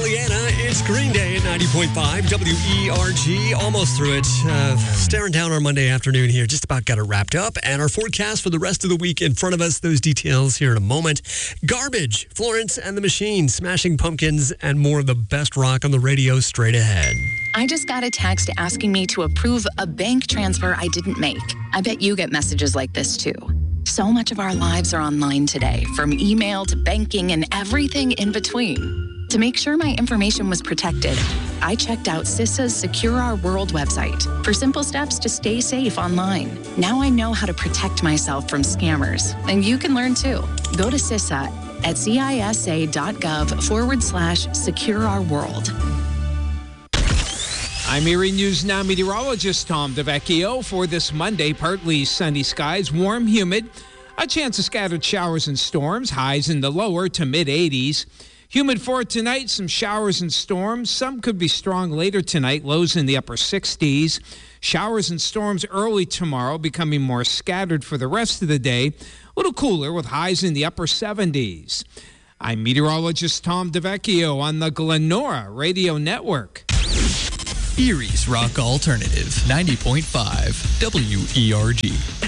Juliana. It's Green Day at 90.5 WERG. Almost through it. Staring down our Monday afternoon here. Just about got it wrapped up. And our forecast for the rest of the week in front of us. Those details here in a moment. Garbage, Florence and the Machine, Smashing Pumpkins, and more of the best rock on the radio straight ahead. I just got a text asking me to approve a bank transfer I didn't make. I bet you get messages like this too. So much of our lives are online today, from email to banking and everything in between. To make sure my information was protected, I checked out CISA's Secure Our World website for simple steps to stay safe online. Now I know how to protect myself from scammers, and you can learn too. Go to CISA at cisa.gov/Secure Our World. I'm Erie News Now meteorologist Tom DeVecchio. For this Monday, partly sunny skies, warm, humid, a chance of scattered showers and storms, highs in the lower to mid-80s. Humid for tonight, some showers and storms. Some could be strong later tonight, lows in the upper 60s. Showers and storms early tomorrow, becoming more scattered for the rest of the day. A little cooler with highs in the upper 70s. I'm meteorologist Tom DeVecchio on the Glenora Radio Network. Erie's Rock Alternative, 90.5 WERG.